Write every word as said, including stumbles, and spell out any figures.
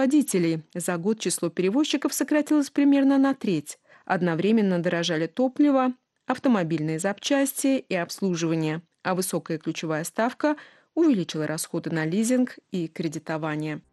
водителей. За год число перевозчиков сократилось примерно на треть. Одновременно дорожали топливо, автомобильные запчасти и обслуживание, а высокая ключевая ставка увеличила расходы на лизинг и кредитование.